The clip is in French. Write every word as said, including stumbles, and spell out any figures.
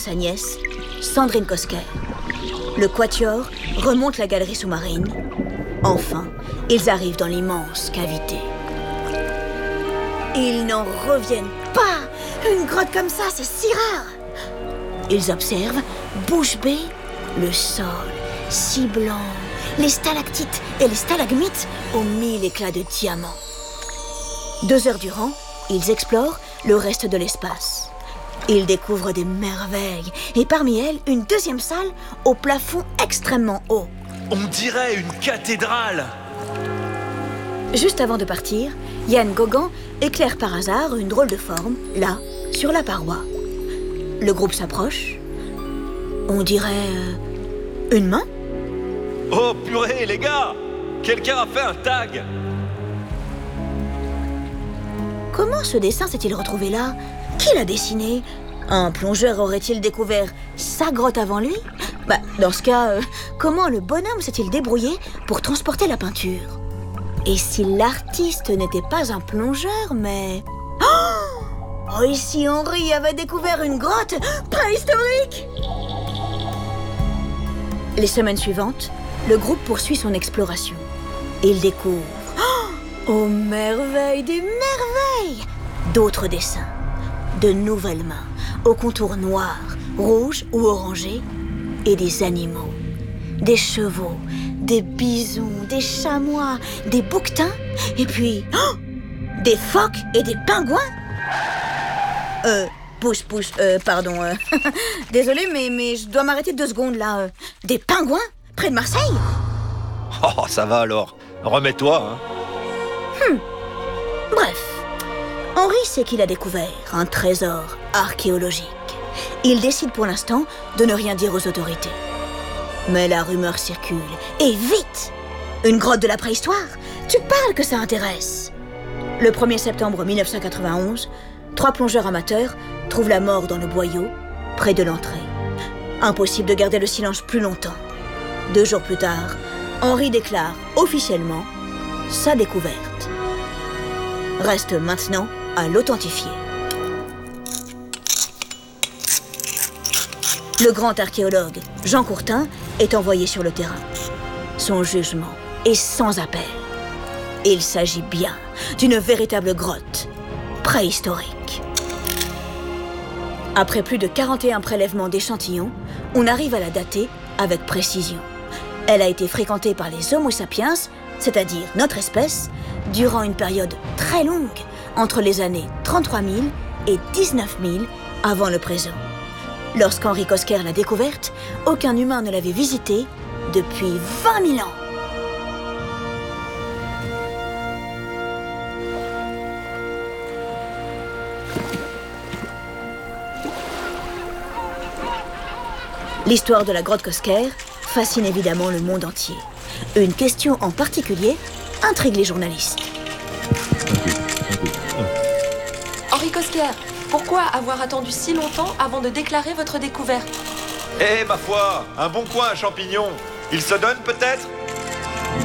sa nièce, Sandrine Kosker. Le quatuor remonte la galerie sous-marine. Enfin, ils arrivent dans l'immense cavité. Ils n'en reviennent pas! Une grotte comme ça, c'est si rare! Ils observent, bouche bée, le sol, si blanc, les stalactites et les stalagmites aux mille éclats de diamants. Deux heures durant, ils explorent le reste de l'espace. Ils découvrent des merveilles, et parmi elles, une deuxième salle au plafond extrêmement haut. On dirait une cathédrale! Juste avant de partir, Yann Gauguin éclaire par hasard une drôle de forme, là, sur la paroi. Le groupe s'approche. On dirait... Euh, une main? Oh purée, les gars! Quelqu'un a fait un tag! Comment ce dessin s'est-il retrouvé là? Qui l'a dessiné? Un plongeur aurait-il découvert sa grotte avant lui? Bah, dans ce cas, euh, comment le bonhomme s'est-il débrouillé pour transporter la peinture? Et si l'artiste n'était pas un plongeur, mais... Oh, oh, ici Henri avait découvert une grotte préhistorique! Les semaines suivantes, le groupe poursuit son exploration. Il découvre... Oh, oh merveille des merveilles! D'autres dessins, de nouvelles mains, aux contours noirs, rouges ou orangés, et des animaux, des chevaux, des bisons, des chamois, des bouquetins, et puis oh, des phoques et des pingouins. Euh, pousse, pousse, euh, pardon. Euh, Désolée, mais, mais je dois m'arrêter deux secondes là. Euh, des pingouins près de Marseille? Oh, ça va alors. Remets-toi, hein. Hmm. Bref, Henri sait qu'il a découvert un trésor archéologique. Il décide pour l'instant de ne rien dire aux autorités. Mais la rumeur circule, et vite! Une grotte de la préhistoire? Tu parles que ça intéresse! Le premier septembre mille neuf cent quatre-vingt-onze, trois plongeurs amateurs trouvent la mort dans le boyau, près de l'entrée. Impossible de garder le silence plus longtemps. Deux jours plus tard, Henri déclare officiellement sa découverte. Reste maintenant à l'authentifier. Le grand archéologue Jean Courtin est envoyé sur le terrain. Son jugement est sans appel. Il s'agit bien d'une véritable grotte préhistorique. Après plus de quarante et un prélèvements d'échantillons, on arrive à la dater avec précision. Elle a été fréquentée par les Homo sapiens, c'est-à-dire notre espèce, durant une période très longue, entre les années trente-trois mille et dix-neuf mille avant le présent. Lorsqu'Henri Kosker l'a découverte, aucun humain ne l'avait visitée depuis vingt mille ans. L'histoire de la grotte Kosker fascine évidemment le monde entier. Une question en particulier intrigue les journalistes. Henri Kosker, pourquoi avoir attendu si longtemps avant de déclarer votre découverte? Eh, ma foi, un bon coin à champignons. Il se donne peut-être?